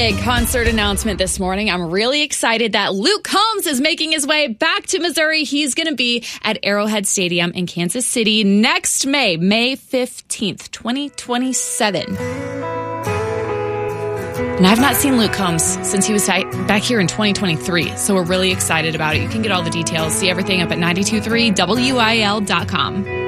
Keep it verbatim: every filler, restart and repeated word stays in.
big concert announcement this morning. I'm really excited that Luke Combs is making his way back to Missouri. He's going to be at Arrowhead Stadium in Kansas City next May, May fifteenth, twenty twenty-seven. And I've not seen Luke Combs since he was back here in twenty twenty-three, so we're really excited about it. You can get all the details, see everything up at nine two three W I L dot com.